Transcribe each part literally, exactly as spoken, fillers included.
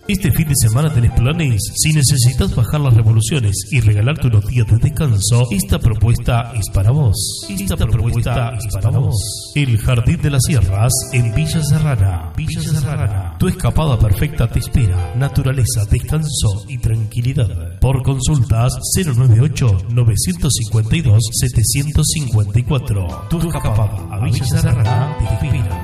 Este fin de semana tenés planes. Si necesitas bajar las revoluciones y regalarte unos días de descanso, esta propuesta es para vos. Esta propuesta es para vos. El Jardín de las Sierras en Villa Serrana. Villa Serrana. Tu escapada perfecta te espera. Naturaleza, descanso y tranquilidad. Por consultas cero nueve ocho, nueve cinco dos, siete cinco cuatro. Tu escapada a Villa Serrana te espera.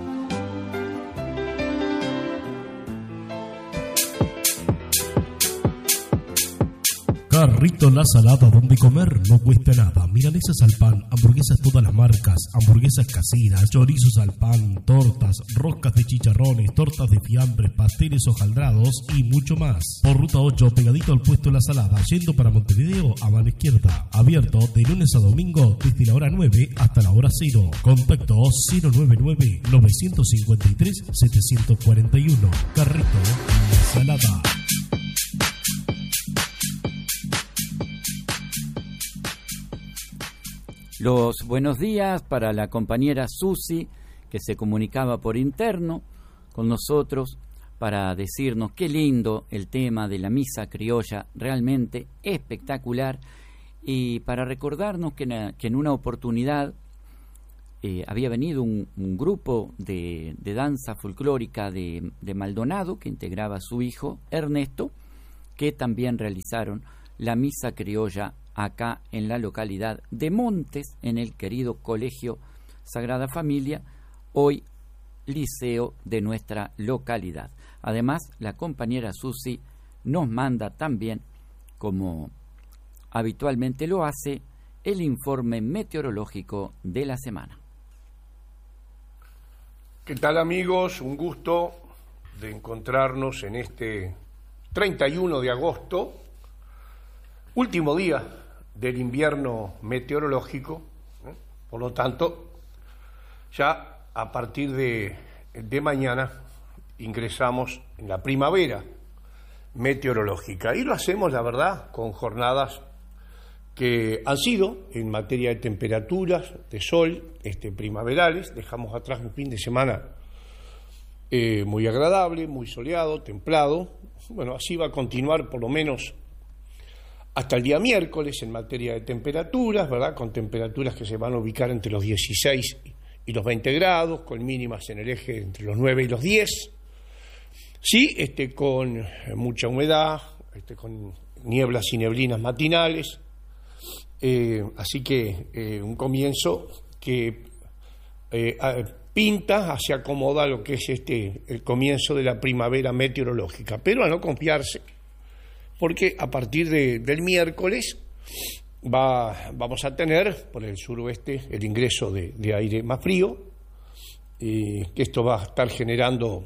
Carrito La Salada, donde comer no cuesta nada. Milanesas al pan, hamburguesas todas las marcas, hamburguesas caseras, chorizos al pan, tortas, roscas de chicharrones, tortas de fiambres, pasteles hojaldrados y mucho más. Por Ruta ocho, pegadito al puesto La Salada, yendo para Montevideo a mano izquierda. Abierto de lunes a domingo desde la hora nueve hasta la hora cero. Contacto cero nueve nueve, nueve cinco tres, siete cuatro uno. Carrito La Salada. Los buenos días para la compañera Susi, que se comunicaba por interno con nosotros para decirnos qué lindo el tema de la misa criolla, realmente espectacular, y para recordarnos que en, que en una oportunidad eh, había venido un, un grupo de, de danza folclórica de, de Maldonado, que integraba a su hijo Ernesto, que también realizaron la misa criolla acá en la localidad de Montes, en el querido Colegio Sagrada Familia, hoy liceo de nuestra localidad. Además, la compañera Susi nos manda también, como habitualmente lo hace, el informe meteorológico de la semana. ¿Qué tal, amigos? Un gusto de encontrarnos en este treinta y uno de agosto, último día del invierno meteorológico, ¿eh? Por lo tanto, ya a partir de, de mañana ingresamos en la primavera meteorológica, y lo hacemos, la verdad, con jornadas que han sido, en materia de temperaturas, de sol, este, primaverales. Dejamos atrás un fin de semana eh, muy agradable, muy soleado, templado. Bueno, así va a continuar por lo menos hasta el día miércoles en materia de temperaturas, ¿verdad? Con temperaturas que se van a ubicar entre los dieciséis y los veinte grados, con mínimas en el eje entre los nueve y los diez. Sí, este, con mucha humedad, este, con nieblas y neblinas matinales. Eh, así que eh, un comienzo que eh, pinta, se acomoda a lo que es este, el comienzo de la primavera meteorológica, pero a no confiarse, porque a partir de, del miércoles va, vamos a tener por el suroeste el ingreso de, de aire más frío, eh, que esto va a estar generando,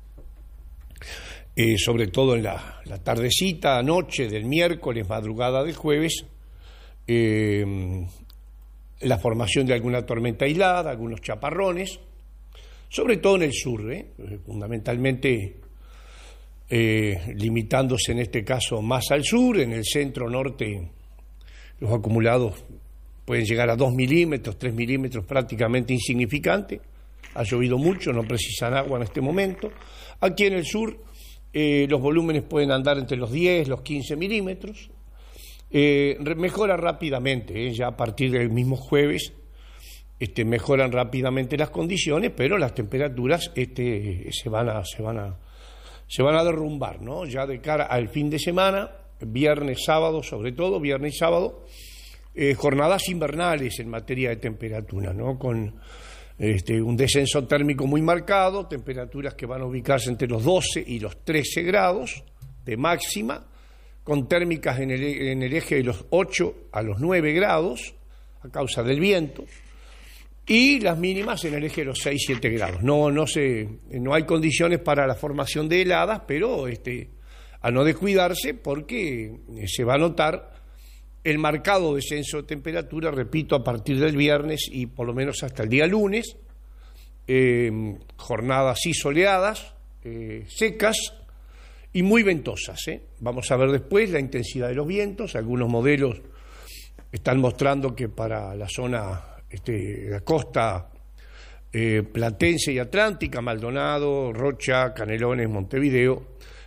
eh, sobre todo en la, la tardecita, noche del miércoles, madrugada del jueves, eh, la formación de alguna tormenta aislada, algunos chaparrones, sobre todo en el sur, eh, fundamentalmente Eh, limitándose en este caso más al sur. En el centro norte los acumulados pueden llegar a dos milímetros, tres milímetros, prácticamente insignificante. Ha llovido mucho, no precisan agua en este momento. Aquí en el sur eh, los volúmenes pueden andar entre los diez, los quince milímetros. Eh, mejora rápidamente, eh, ya a partir del mismo jueves este, mejoran rápidamente las condiciones, pero las temperaturas este, se van a... Se van a se van a derrumbar, ¿no? Ya de cara al fin de semana, viernes, sábado, sobre todo, viernes y sábado, eh, jornadas invernales en materia de temperatura, ¿no? Con este, un descenso térmico muy marcado, temperaturas que van a ubicarse entre los doce y los trece grados de máxima, con térmicas en el, en el eje de los ocho a los nueve grados, a causa del viento, y las mínimas en el eje de los seis a siete grados. No, no, se, no hay condiciones para la formación de heladas, pero este, a no descuidarse, porque se va a notar el marcado descenso de temperatura, repito, a partir del viernes y por lo menos hasta el día lunes. Eh, jornadas sí soleadas, eh, secas y muy ventosas, ¿eh? Vamos a ver después la intensidad de los vientos. Algunos modelos están mostrando que para la zona... Este, la costa eh, platense y atlántica, Maldonado, Rocha, Canelones, Montevideo,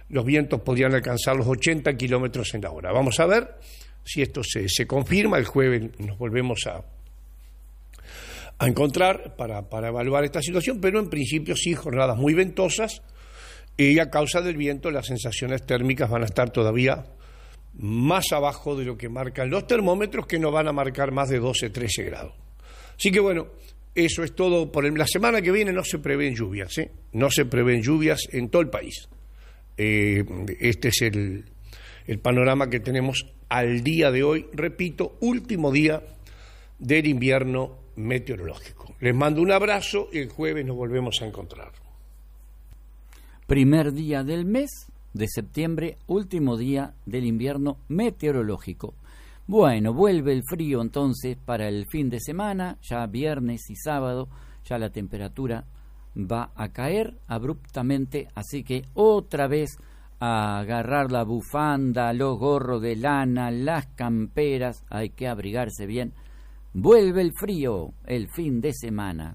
los vientos podrían alcanzar los ochenta kilómetros en la hora. Vamos a ver si esto se, se confirma. El jueves nos volvemos a, a encontrar para, para evaluar esta situación, pero en principio sí, jornadas muy ventosas, y a causa del viento las sensaciones térmicas van a estar todavía más abajo de lo que marcan los termómetros, que no van a marcar más de doce, trece grados. Así que bueno, eso es todo por el, la semana que viene. No se prevén lluvias, ¿eh? No se prevén lluvias en todo el país. Eh, este es el, el panorama que tenemos al día de hoy. Repito, último día del invierno meteorológico. Les mando un abrazo y el jueves nos volvemos a encontrar. Primer día del mes de septiembre, último día del invierno meteorológico. Bueno, vuelve el frío entonces para el fin de semana, ya viernes y sábado, ya la temperatura va a caer abruptamente, así que otra vez a agarrar la bufanda, los gorros de lana, las camperas, hay que abrigarse bien. Vuelve el frío el fin de semana.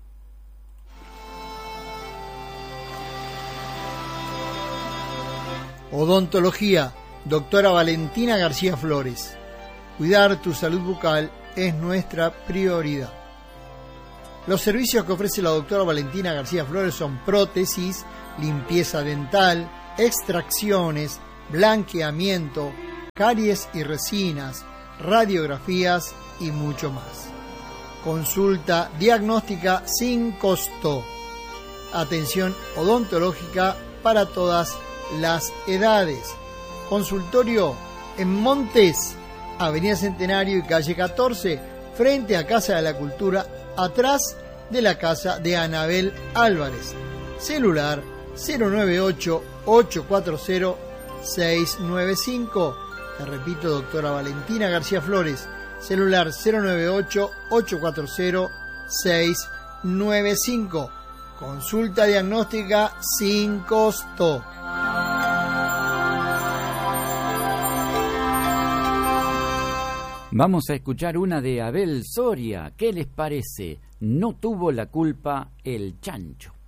Odontología, doctora Valentina García Flores. Cuidar tu salud bucal es nuestra prioridad. Los servicios que ofrece la doctora Valentina García Flores son prótesis, limpieza dental, extracciones, blanqueamiento, caries y resinas, radiografías y mucho más. Consulta diagnóstica sin costo. Atención odontológica para todas las edades. Consultorio en Montes, Avenida Centenario y calle catorce, frente a Casa de la Cultura, atrás de la casa de Anabel Álvarez. Celular cero nueve ocho, ocho cuatro cero, seis nueve cinco. Te repito, doctora Valentina García Flores. Celular cero nueve ocho, ocho cuatro cero, seis nueve cinco. Consulta diagnóstica sin costo. Vamos a escuchar una de Abel Soria. ¿Qué les parece? No tuvo la culpa el chancho.